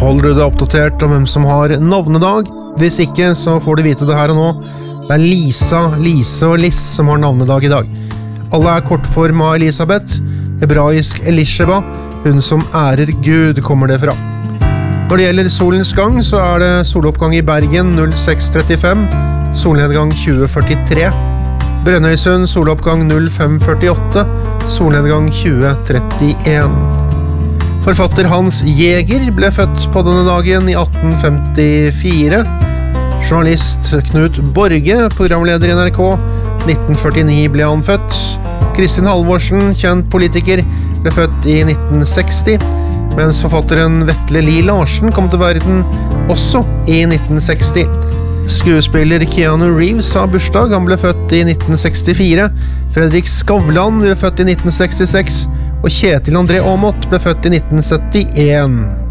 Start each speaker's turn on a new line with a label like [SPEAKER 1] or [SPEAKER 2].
[SPEAKER 1] Holder du deg oppdatert om hvem som har navnedag? Hvis ikke, så får du vite det her og nå. Det er Lisa, Lise og Liss som har navnedag i dag. Alle er kortform av Elisabeth, hebraisk Elisheba, hun som ærer Gud kommer det fra. Når det gjelder solens gang, så er det soloppgang i Bergen 06.35, solnedgang 20.43. Brønnøysund soloppgang 05.48, solnedgang 20.31. Forfatter Hans Jæger ble født på denne dagen i 1854. Journalist Knut Borge, programleder i NRK, 1949 ble han født. Kristin Halvorsen, kjent politiker, ble født i 1960, mens forfatteren Vetle Lie Larsen kom til verden også i 1960. Skuespiller Keanu Reeves har bursdag, han ble født i 1964. Fredrik Skavlan ble født i 1966, og Kjetil André Aamodt ble født i 1971.